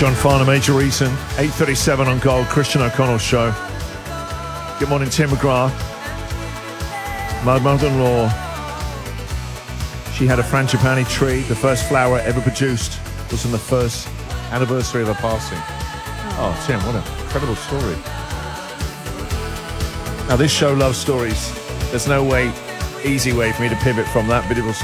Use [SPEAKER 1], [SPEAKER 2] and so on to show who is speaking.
[SPEAKER 1] John Farnham, Major Reason, 8:37 on Gold, Christian O'Connell Show. Good morning, Tim McGrath. My mother-in-law, she had a frangipani tree. The first flower ever produced was on the first anniversary of her passing. Oh, Tim, what an incredible story. Now, this show loves stories. There's no easy way for me to pivot from that beautiful